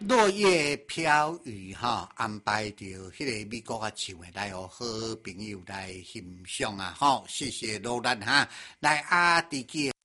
落叶飘雨哈，安排着迄个美国啊唱的来互好朋友来欣赏啊，吼，谢谢罗兰哈，来啊，伫记。